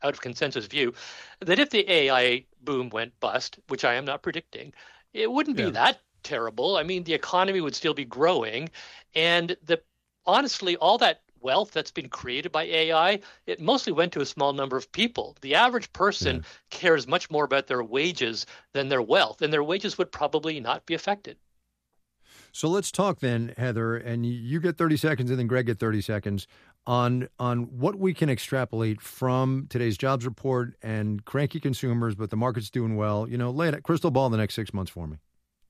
out of consensus view that if the AI boom went bust, which I am not predicting, it wouldn't be Yeah. that terrible. I mean, the economy would still be growing, and honestly, all that wealth that's been created by AI, it mostly went to a small number of people. The average Yeah. person cares much more about their wages than their wealth, and their wages would probably not be affected. So let's talk then, Heather, and you get 30 seconds and then Greg get 30 seconds on what we can extrapolate from today's jobs report and cranky consumers, but the market's doing well. Lay it crystal ball in the next 6 months for me.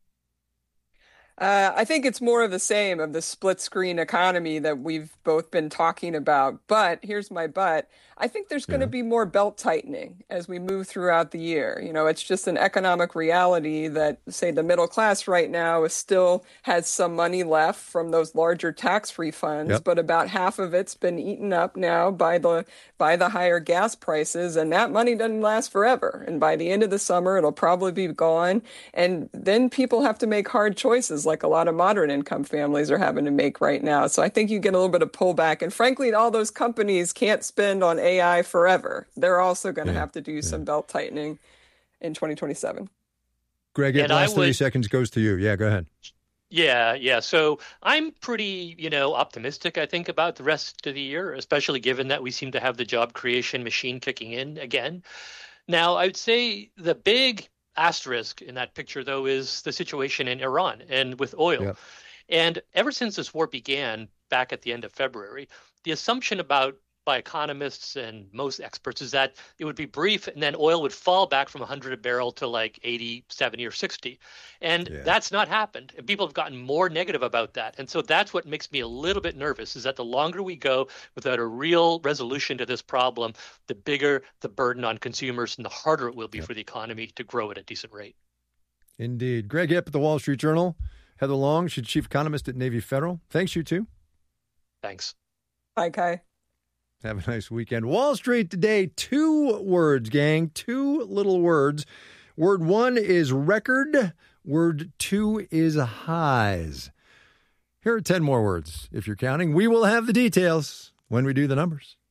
I think it's more of the same of the split screen economy that we've both been talking about. But here's my but. I think there's going to be more belt tightening as we move throughout the year. It's just an economic reality that, say, the middle class right now still has some money left from those larger tax refunds, but about half of it's been eaten up now by the higher gas prices, and that money doesn't last forever. And by the end of the summer, it'll probably be gone. And then people have to make hard choices like a lot of moderate income families are having to make right now. So I think you get a little bit of pullback. And frankly, all those companies can't spend on AI forever. They're also going to have to do some belt tightening in 2027. Greg, the last 30 seconds goes to you. Yeah, go ahead. Yeah. So I'm pretty, optimistic, I think, about the rest of the year, especially given that we seem to have the job creation machine kicking in again. Now, I would say the big asterisk in that picture, though, is the situation in Iran and with oil. Yep. And ever since this war began back at the end of February, the assumption by economists and most experts is that it would be brief and then oil would fall back from 100 a barrel to like 80, 70 or 60. And that's not happened. And people have gotten more negative about that. And so that's what makes me a little bit nervous, is that the longer we go without a real resolution to this problem, the bigger the burden on consumers and the harder it will be for the economy to grow at a decent rate. Indeed. Greg Yip at the Wall Street Journal. Heather Long, she's chief economist at Navy Federal. Thanks, you two. Thanks. Bye, Kai. Have a nice weekend. Wall Street today, 2 words, gang, 2 little words. Word 1 is record. Word 2 is highs. Here are 10 more words. If you're counting, we will have the details when we do the numbers.